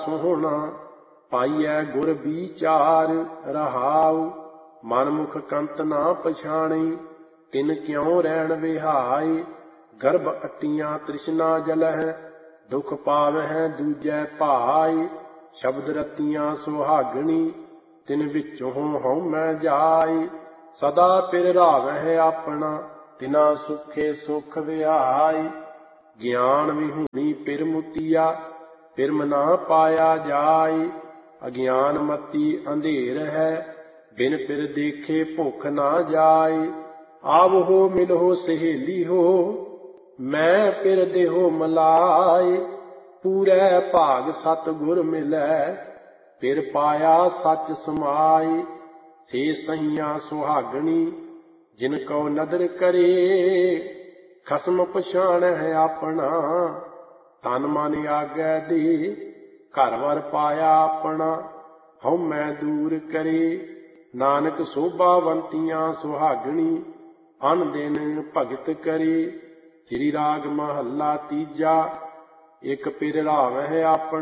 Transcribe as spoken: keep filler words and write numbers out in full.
ਸੋਹਣਾ ਪਾਈਐ ਗੁਰ ਵਿਚਾਰ ਰਹਾਉ। ਮਨ ਮੁਖ ਕੰਤ ਨਾ ਪਛਾਣੀ ਤਿਨ ਕਿਉ ਰਹਿਣ ਵਿਹਾਈ। ਗਰਭ ਅਟੀਆਂ ਤ੍ਰਿਸ਼ਨਾ ਜਲਹਿ ਦੁਖ ਪਾਵਹਿ ਦੂਜੈ ਭਾਈ। ਸ਼ਬਦ ਰਤੀਆਂ ਸੁਹਾਗਣੀ ਤਿਨ ਵਿੱਚੋਂ ਹਉਮੈ ਜਾਈ। ਸਦਾ ਪਿਰ ਰਾਵਹਿ ਆਪਣਾ ਤਿਨਾ ਸੁਖੇ ਸੁਖ ਵਿਹਾਈ। ਗਿਆਨ ਵਿਹੂਣੀ ਪਿਰ ਮੁਤੀਆ ਪਿਰਮ ਨਾ ਪਾਇਆ ਜਾਈ। ਅਗਿਆਨ ਮਤੀ ਅੰਧੇਰ ਹੈ ਬਿਨ ਪਿਰ ਦੇਖੇ ਭੁਖ ਨਾ ਜਾਈ। ਆਵਹੋ ਮਿਲਹੁ ਸਹੇਲੀ ਹੋ ਮੈਂ ਪਿਰ ਦੇਹੁ ਮਲਾਈ। ਪੂਰੈ ਭਾਗ ਸਤ ਗੁਰ ਮਿਲੈ ਪਿਰ ਪਾਇਆ ਸਚ ਸਮਾਈ। ਸੇ ਸਹੀਆਂ ਸੁਹਾਗਣੀ ਜਿਨ ਕਉ ਨਦਰ ਕਰੇ। ਖਸਮ ਪਛਾਣਹਿ ਆਪਣਾ ਤਨ ਮਨ ਆਗੈ ਦੇ। ਘਰ ਵਰ ਪਾਇਆ ਆਪਣਾ ਹਉਮੈ ਦੂਰ ਕਰੇ। ਨਾਨਕ ਸੋਭਾਵੰਤੀਆਂ ਸੁਹਾਗਣੀ ਅਨ ਦਿਨ ਭਗਤ ਕਰੇ। ਸ੍ਰੀ ਰਾਗ ਮਹੱਲਾ ਤੀਜਾ। ਇਕ ਪਿਰ ਰਾਵਹਿ ਆਪਣਾ